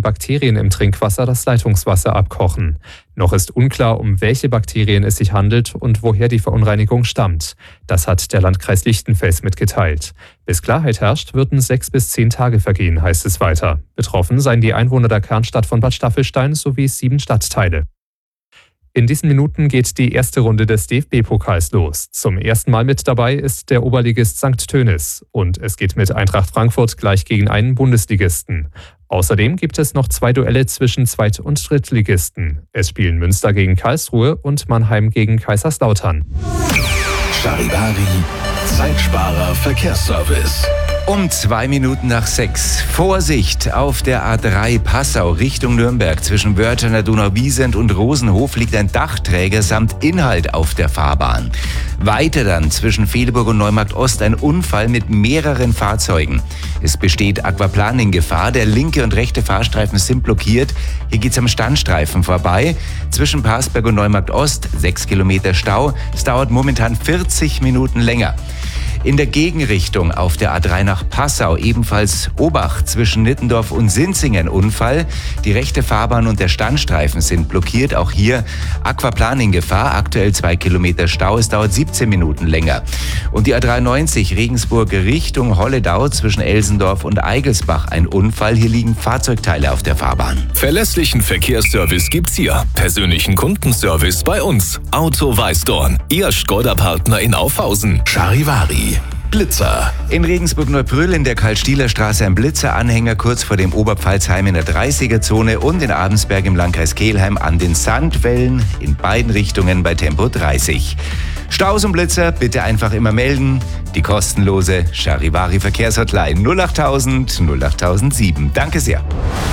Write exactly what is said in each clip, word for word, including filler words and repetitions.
Bakterien im Trinkwasser das Leitungswasser abkochen. Noch ist unklar, um welche Bakterien es sich handelt und woher die Verunreinigung stammt. Das hat der Landkreis Lichtenfels mitgeteilt. Bis Klarheit herrscht, würden sechs bis zehn Tage vergehen, heißt es weiter. Betroffen seien die Einwohner der Kernstadt von Bad Staffelstein sowie sieben Stadtteile. In diesen Minuten geht die erste Runde des D F B-Pokals los. Zum ersten Mal mit dabei ist der Oberligist Sankt Tönis. Und es geht mit Eintracht Frankfurt gleich gegen einen Bundesligisten. Außerdem gibt es noch zwei Duelle zwischen Zweit- und Drittligisten. Es spielen Münster gegen Karlsruhe und Mannheim gegen Kaiserslautern. Charivari, Zeitsparer Verkehrsservice. Um zwei Minuten nach sechs. Vorsicht! Auf der A drei Passau Richtung Nürnberg zwischen Wörthener Donauwiesent und Rosenhof liegt ein Dachträger samt Inhalt auf der Fahrbahn. Weiter dann zwischen Vehlburg und Neumarkt Ost ein Unfall mit mehreren Fahrzeugen. Es besteht Aquaplaning-Gefahr. Der linke und rechte Fahrstreifen sind blockiert. Hier geht's am Standstreifen vorbei. Zwischen Parsberg und Neumarkt Ost sechs Kilometer Stau. Es dauert momentan vierzig Minuten länger. In der Gegenrichtung auf der A drei nach Passau ebenfalls Obacht zwischen Nittendorf und Sinzingen Unfall. Die rechte Fahrbahn und der Standstreifen sind blockiert. Auch hier Aquaplaning-Gefahr. Aktuell zwei Kilometer Stau. Es dauert siebzehn Minuten länger. Und die A dreiundneunzig Regensburg Richtung Holledau zwischen Elsendorf und Eigelsbach ein Unfall. Hier liegen Fahrzeugteile auf der Fahrbahn. Verlässlichen Verkehrsservice gibt's hier. Persönlichen Kundenservice bei uns. Auto Weißdorn. Ihr Skoda-Partner in Aufhausen. Charivari. Blitzer. In Regensburg-Neubrüll in der Karl-Stieler-Straße ein Blitzeranhänger kurz vor dem Oberpfalzheim in der dreißiger-Zone und in Abensberg im Landkreis Kelheim an den Sandwellen in beiden Richtungen bei Tempo dreißig. Staus und Blitzer bitte einfach immer melden. Die kostenlose Charivari Verkehrshotline null achttausend null achttausendsieben. Danke sehr.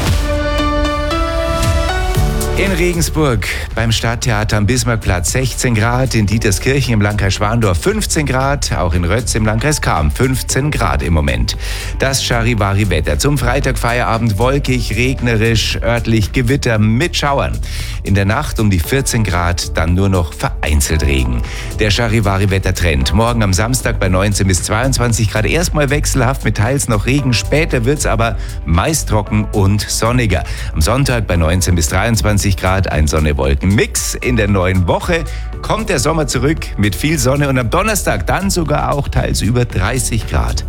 In Regensburg beim Stadttheater am Bismarckplatz sechzehn Grad, in Dieterskirchen im Landkreis Schwandorf fünfzehn Grad, auch in Rötz im Landkreis Cham fünfzehn Grad im Moment. Das Charivari-Wetter zum Freitagfeierabend wolkig, regnerisch, örtlich Gewitter mit Schauern. In der Nacht um die vierzehn Grad, dann nur noch vereinzelt Regen. Der Charivari-Wettertrend. Morgen am Samstag bei neunzehn bis zweiundzwanzig Grad erstmal wechselhaft mit teils noch Regen, später wird's aber meist trocken und sonniger. Am Sonntag bei neunzehn bis dreiundzwanzig Grad ein Sonne-Wolken-Mix. In der neuen Woche kommt der Sommer zurück mit viel Sonne und am Donnerstag dann sogar auch teils über dreißig Grad.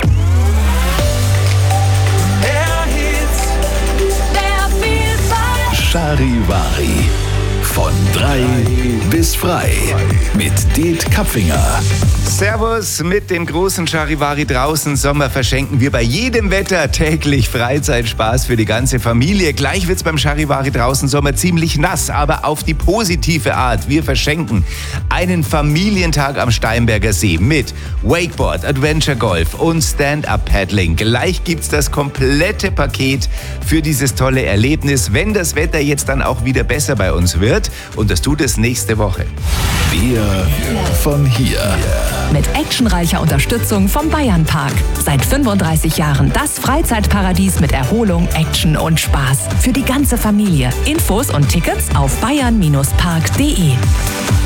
Charivari. Von drei bis frei. Mit Det Kapfinger. Servus, mit dem großen Charivari draußen Sommer verschenken wir bei jedem Wetter täglich Freizeitspaß für die ganze Familie. Gleich wird's beim Charivari draußen Sommer ziemlich nass, aber auf die positive Art. Wir verschenken einen Familientag am Steinberger See mit Wakeboard, Adventure Golf und Stand-Up-Paddling. Gleich gibt's das komplette Paket für dieses tolle Erlebnis, wenn das Wetter jetzt dann auch wieder besser bei uns wird. Und das tut es nächste Woche. Wir von hier. Mit actionreicher Unterstützung vom Bayernpark. Seit fünfunddreißig Jahren das Freizeitparadies mit Erholung, Action und Spaß. Für die ganze Familie. Infos und Tickets auf bayern Bindestrich park punkt de.